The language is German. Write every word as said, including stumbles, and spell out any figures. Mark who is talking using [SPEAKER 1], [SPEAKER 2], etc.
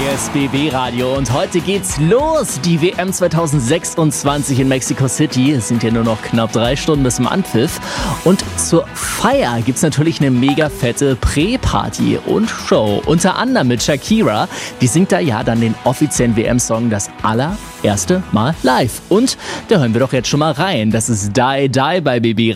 [SPEAKER 1] Hier ist B B Radio und heute geht's los. Die W M zweitausendsechsundzwanzig in Mexico City. Es sind ja nur noch knapp drei Stunden bis zum Anpfiff. Und zur Feier gibt's natürlich eine mega fette Prä-Party und Show. Unter anderem mit Shakira. Die singt da ja dann den offiziellen W M-Song das allererste Mal live. Und da hören wir doch jetzt schon mal rein. Das ist Die Die bei B B Radio.